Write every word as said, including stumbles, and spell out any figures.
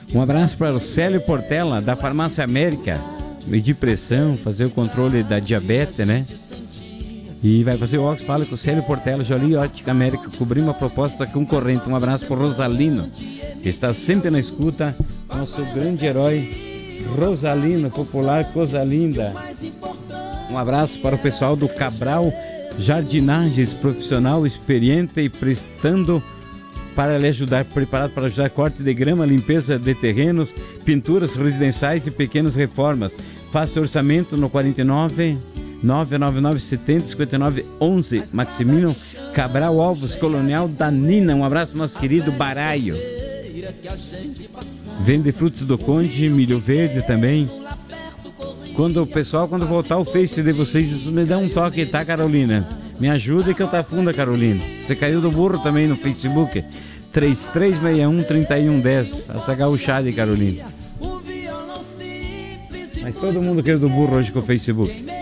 Um abraço para o Célio Portela, da Farmácia América. Medir pressão, fazer o controle da diabetes, né? E vai fazer o óculos, fala com o Célio Portela, Jolie Ótica América, cobrir uma proposta concorrente. Um abraço para o Rosalino, que está sempre na escuta, nosso grande herói, Rosalino, popular Coisa Linda. Um abraço para o pessoal do Cabral Jardinagens, profissional, experiente e prestando para lhe ajudar, preparado para ajudar corte de grama, limpeza de terrenos, pinturas residenciais e pequenas reformas. Faça orçamento no quarenta e nove, nove nove nove, setenta, cinquenta e nove, onze. Maximiliano Cabral Alves, Colonial da Nina. Um abraço, nosso querido Baraio. Vende frutos do Conde, milho verde também. Quando o pessoal, quando voltar o Face de vocês, isso me dá um toque, tá, Carolina? Me ajuda que eu tá funda, Carolina. Você caiu do burro também no Facebook. três três seis um, três um um zero. Essa gauchada, Carolina. Mas todo mundo caiu do burro hoje com o Facebook.